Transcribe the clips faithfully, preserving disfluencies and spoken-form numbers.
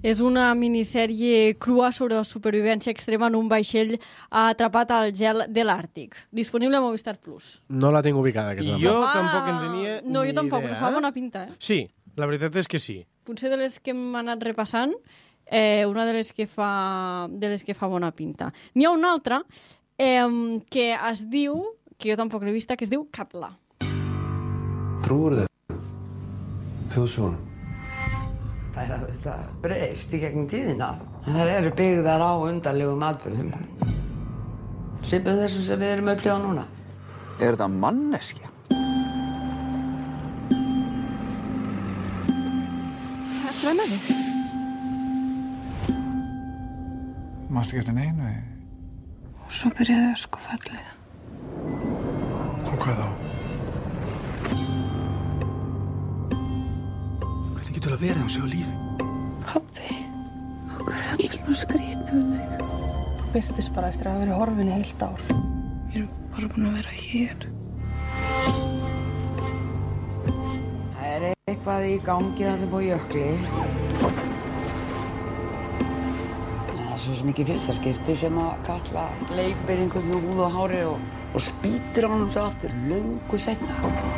És una minissèrie crua sobre la supervivència extrema en un vaixell atrapat al gel de l'Àrtic. Disponible a Movistar Plus. No la tinc ubicada, aquesta. Jo fa... tampoc en tenia No, jo tampoc, idea, però fa bona pinta, eh? Sí, la veritat és que sí. Potser de les que hem anat repassant, eh, una de les que fa, de les que fa bona pinta. N'hi ha una altra eh, que es diu, que jo tampoc l'he vista, que es diu Katla. Tror du þjóðsögun? Það er auðvitað breyst í gegnum tíðina. Það eru byggðar á undarlegum atburðum. Svipum þessum sem við erum að upplifa núna. Er þetta manneskja? Hvað er það með þig? Manstu ekki eftir neinu? Svo byrjaði öskufallið. Og hvað þá? Hvernig getur það verið að hún sé á lífi? Pabbi, okkur er allir svona skrýtnum um þig. Þú birtist bara eftir að hafa verið horfin í heilt ár. Við erum bara búin að vera hér. Það er eitthvað í gangi þarna upp á jökli. Það er svo sem ekki fyrsta skipti sem að Katla leipir einhvern með húð og hári og, og spýtir honum svo aftur löngu seinna.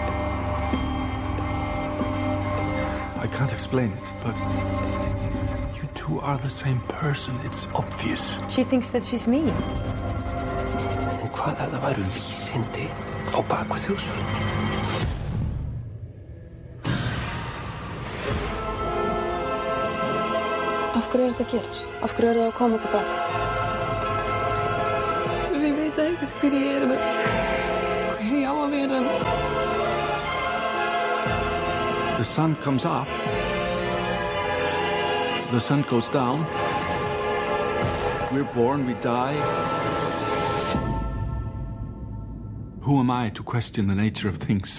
I can't explain it, but you two are the same person. It's obvious. She thinks that she's me. En hvað ef það væru vísindi á baku þjóðsögun? Af hverju er þetta að gerast? Af hverju er það að koma tilbaka? Ég veit ekkert hver ég er, hver ég á að vera. The sun comes up. The sun goes down. We're born, we die. Who am I to question the nature of things?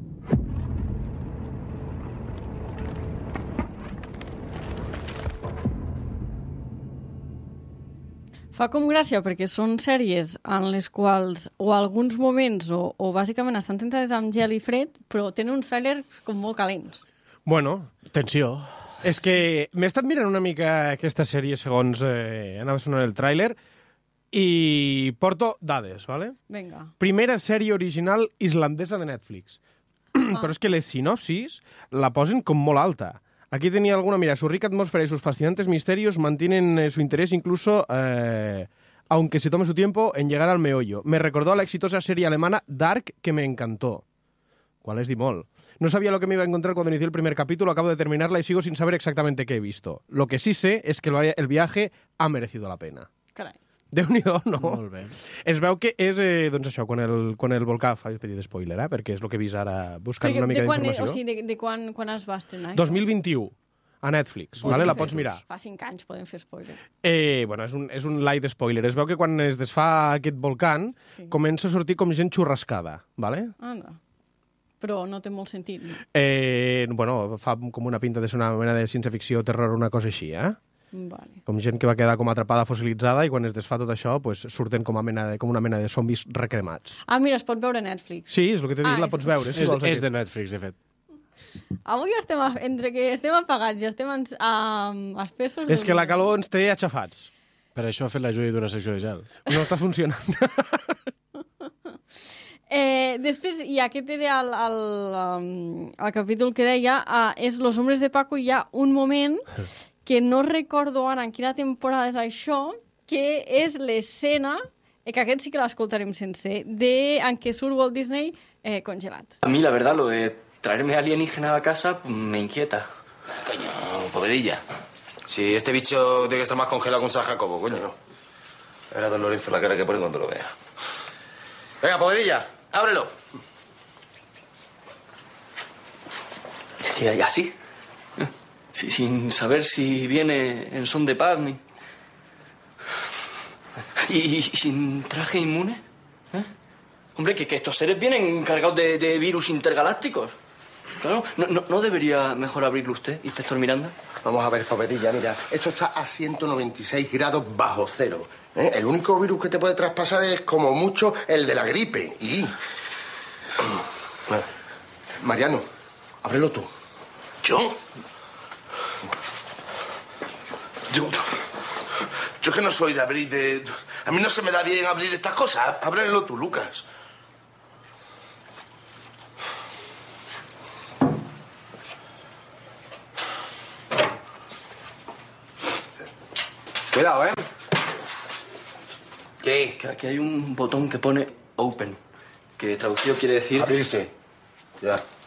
Fa com gràcia perquè són sèries en les quals o alguns moments o, o bàsicament estan centrades amb gel i fred, però tenen uns trailers com molt calents. Bueno, Tensió. és que m'he estat mirant una mica aquesta sèrie segons eh, anava sonant el tràiler i porto dades, ¿vale? Vinga. Primera sèrie original islandesa de Netflix. Ah. Però és que les sinopsis la posen com molt alta. Aquí tenía alguna, mira, su rica atmósfera y sus fascinantes misterios mantienen eh, su interés incluso, eh, aunque se tome su tiempo, en llegar al meollo. Me recordó a la exitosa serie alemana Dark, que me encantó. ¿Cuál es Dimol? No sabía lo que me iba a encontrar cuando inicié el primer capítulo, acabo de terminarla y sigo sin saber exactamente qué he visto. Lo que sí sé es que el viaje ha merecido la pena. Carai. Déu-n'hi-do, no? Molt bé. Es veu que és, eh, doncs això, quan el, quan el volcà... Faig petit spoiler, eh? Perquè és el que he vist ara buscant Perquè una mica de quan, d'informació. o sigui, de, de quan, quan es va estrenar? dos mil vint-i-u, a Netflix, vale? La pots mirar. Fa cinc anys podem fer spoiler. Eh, bueno, és un, és un light spoiler. Es veu que quan es desfà aquest volcán Sí. comença a sortir com gent xurrascada, vale? Anda. Però no té molt sentit, no? Eh, bueno, fa com una pinta de ser una mena de ciència-ficció, terror, una cosa així, eh? Vale. Com gent que va quedar com atrapada, fossilitzada, i quan es desfà tot això, pues, surten com, a mena de, com una mena de zombis recremats. Ah, mira, es pot veure a Netflix. Sí, és el que t'he dit, Ah, la és- pots veure. Si És, vols, és aquí. de Netflix, de fet. Avui estem, a, entre que estem apagats i estem en, um, espessos... És que la calor ens té aixafats. Per això ha fet la Judi d'una secció de gel. No està funcionant. Eh, després, i aquest era el, el, um, el capítol que deia, uh, és Los hombres de Paco, i hi ha un moment que no recordo ara en quina temporada és això, que és l'escena, eh, que aquest sí que l'escoltarem sencer, de, en què surt Walt Disney eh, congelat. A mí, la verdad, lo de traerme alienígena a casa pues, me inquieta. Coño, Povedilla. Si este bicho tiene que estar más congelado que un San Jacobo, coño. Verá don Lorenzo la cara que pone cuando lo vea. Venga, Povedilla, ábrelo. Es que así, ¿eh? Sí, sin saber si viene en son de paz ni... ¿Y, y sin traje inmune? ¿Eh? Hombre, que, que estos seres vienen cargados de, de virus intergalácticos. Claro, ¿no, no, ¿no debería mejor abrirlo usted, inspector Miranda? Vamos a ver, Povedilla, mira, esto está a ciento noventa y seis grados bajo cero. ¿eh? El único virus que te puede traspasar es, como mucho, el de la gripe. Y... Bueno, Mariano, ábrelo tú. ¿Yo? es que no soy de abrir de... A mí no se me da bien abrir estas cosas. Ábrelo tú, Lucas. Cuidado, ¿eh? ¿Qué? Que aquí hay un botón que pone Open, que traducido quiere decir... Abrirse. Ya.